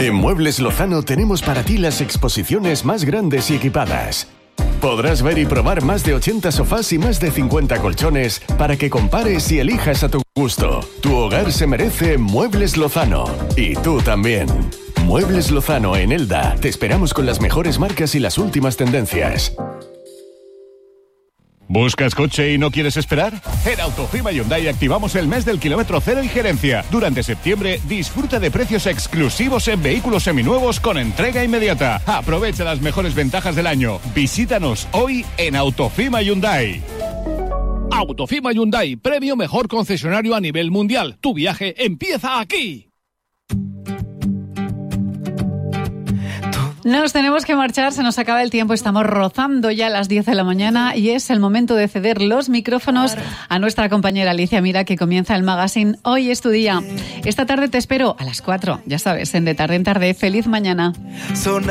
En Muebles Lozano tenemos para ti las exposiciones más grandes y equipadas. Podrás ver y probar más de 80 sofás y más de 50 colchones para que compares y elijas a tu gusto. Tu hogar se merece Muebles Lozano. Y tú también. Muebles Lozano en Elda. Te esperamos con las mejores marcas y las últimas tendencias. ¿Buscas coche y no quieres esperar? En Autofima Hyundai activamos el mes del kilómetro cero y gerencia. Durante septiembre, disfruta de precios exclusivos en vehículos seminuevos con entrega inmediata. Aprovecha las mejores ventajas del año. Visítanos hoy en Autofima Hyundai. Autofima Hyundai, premio mejor concesionario a nivel mundial. Tu viaje empieza aquí. Nos tenemos que marchar, se nos acaba el tiempo, estamos rozando ya las 10 de la mañana y es el momento de ceder los micrófonos a nuestra compañera Alicia Mira, que comienza el magazine. Hoy es tu día. Esta tarde te espero a las 4, ya sabes, en De Tarde en Tarde. ¡Feliz mañana!